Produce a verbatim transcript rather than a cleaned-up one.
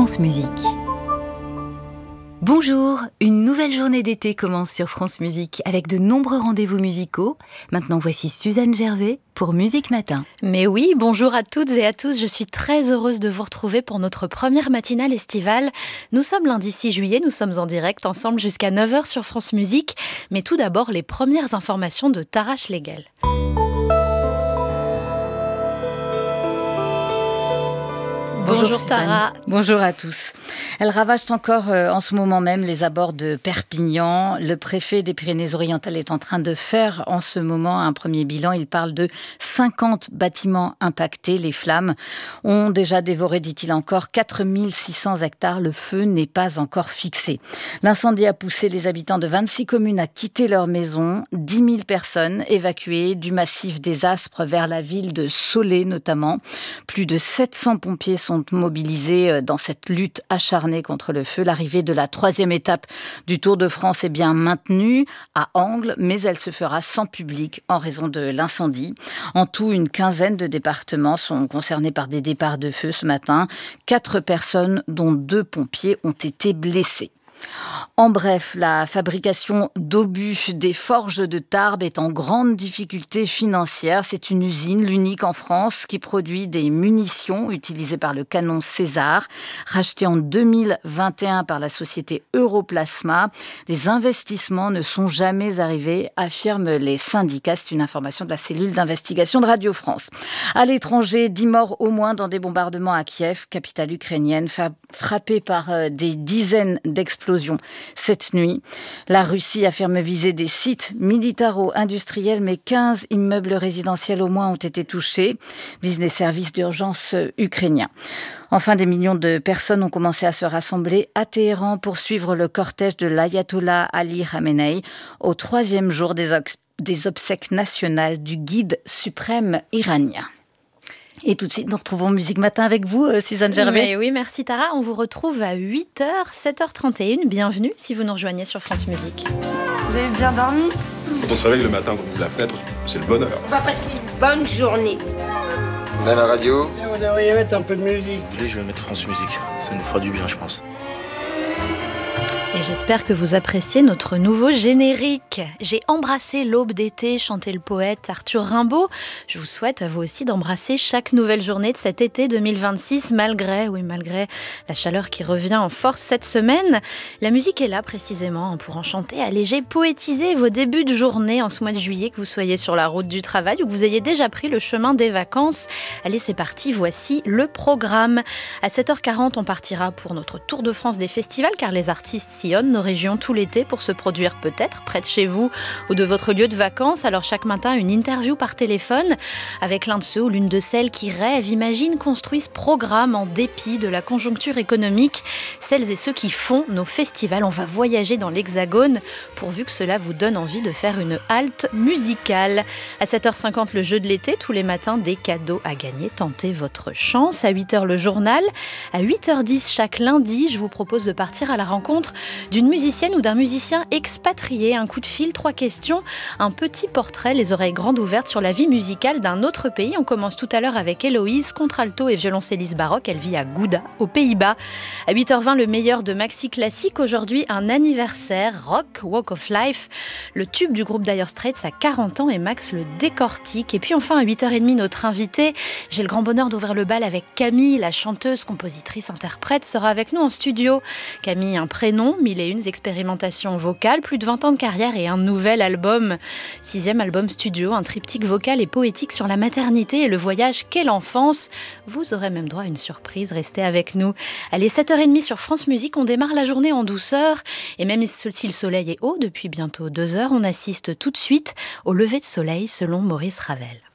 France Musique. Bonjour, une nouvelle journée d'été commence sur France Musique avec de nombreux rendez-vous musicaux. Maintenant voici Suzanne Gervais pour Musique Matin. Mais oui, bonjour à toutes et à tous, je suis très heureuse de vous retrouver pour notre première matinale estivale. Nous sommes lundi six juillet, nous sommes en direct ensemble jusqu'à neuf heures sur France Musique. Mais tout d'abord, les premières informations de Tara Schlegel. Bonjour, Bonjour Tara. Bonjour à tous. Elles ravagent encore euh, en ce moment même les abords de Perpignan. Le préfet des Pyrénées-Orientales est en train de faire en ce moment un premier bilan. Il parle de cinquante bâtiments impactés. Les flammes ont déjà dévoré, dit-il encore, quatre mille six cents hectares. Le feu n'est pas encore fixé. L'incendie a poussé les habitants de vingt-six communes à quitter leurs maisons. dix mille personnes évacuées du massif des Aspres vers la ville de Soleil notamment. Plus de sept cents pompiers sont mobilisés dans cette lutte acharnée contre le feu. L'arrivée de la troisième étape du Tour de France est bien maintenue à Angles, mais elle se fera sans public en raison de l'incendie. En tout, une quinzaine de départements sont concernés par des départs de feu ce matin. Quatre personnes, dont deux pompiers, ont été blessées. En bref, la fabrication d'obus des forges de Tarbes est en grande difficulté financière. C'est une usine, l'unique en France, qui produit des munitions utilisées par le canon César, racheté en deux mille vingt et un par la société Europlasma. Les investissements ne sont jamais arrivés, affirment les syndicats. C'est une information de la cellule d'investigation de Radio France. À l'étranger, dix morts au moins dans des bombardements à Kiev, capitale ukrainienne, frappée par des dizaines d'explosions cette nuit. La Russie affirme viser des sites militaro-industriels, mais quinze immeubles résidentiels au moins ont été touchés, disent les services d'urgence ukrainiens. Enfin, des millions de personnes ont commencé à se rassembler à Téhéran pour suivre le cortège de l'ayatollah Ali Khamenei au troisième jour des, ox- des obsèques nationales du guide suprême iranien. Et tout de suite, nous retrouvons Musique Matin avec vous, Suzanne Gervais. Mais oui, merci Tara. On vous retrouve à huit heures, sept heures trente et un. Bienvenue si vous nous rejoignez sur France Musique. Vous avez bien dormi ? Quand on se réveille le matin, on ouvre la fenêtre, c'est le bonheur. On va passer une bonne journée. On a la radio. Vous devriez mettre un peu de musique. Vous voulez, je vais mettre France Musique. Ça nous fera du bien, je pense. Et j'espère que vous appréciez notre nouveau générique. J'ai embrassé l'aube d'été, chantait le poète Arthur Rimbaud. Je vous souhaite à vous aussi d'embrasser chaque nouvelle journée de cet été deux mille vingt-six, malgré, oui, malgré la chaleur qui revient en force cette semaine. La musique est là précisément pour enchanter, alléger, poétiser vos débuts de journée en ce mois de juillet, que vous soyez sur la route du travail ou que vous ayez déjà pris le chemin des vacances. Allez, c'est parti, voici le programme. À sept heures quarante, on partira pour notre Tour de France des festivals, car les artistes sillonnent nos régions tout l'été pour se produire peut-être près de chez vous ou de votre lieu de vacances. Alors chaque matin, une interview par téléphone avec l'un de ceux ou l'une de celles qui rêvent, imaginent, construisent, programment en dépit de la conjoncture économique. Celles et ceux qui font nos festivals. On va voyager dans l'Hexagone pourvu que cela vous donne envie de faire une halte musicale. À sept heures cinquante, le jeu de l'été. Tous les matins, des cadeaux à gagner. Tentez votre chance. À huit heures, le journal. À huit heures dix, chaque lundi, je vous propose de partir à la rencontre d'une musicienne ou d'un musicien expatrié. Un coup de fil, trois questions, un petit portrait, les oreilles grandes ouvertes sur la vie musicale d'un autre pays. On commence tout à l'heure avec Héloïse, contralto et violoncelliste baroque. Elle vit à Gouda, aux Pays-Bas. À huit heures vingt, le meilleur de Maxi Classique. Aujourd'hui, un anniversaire, Rock, Walk of Life. Le tube du groupe Dire Straits a quarante ans et Max le décortique. Et puis enfin, à huit heures trente, notre invité, j'ai le grand bonheur d'ouvrir le bal avec Camille, la chanteuse, compositrice, interprète, sera avec nous en studio. Camille, un prénom, mille et une expérimentations vocales, plus de vingt ans de carrière et un nouvel album. Sixième album studio, un triptyque vocal et poétique sur la maternité et le voyage qu'est l'enfance. Vous aurez même droit à une surprise, restez avec nous. Allez, sept heures trente sur France Musique, on démarre la journée en douceur. Et même si le soleil est haut depuis bientôt deux heures, on assiste tout de suite au lever de soleil selon Maurice Ravel.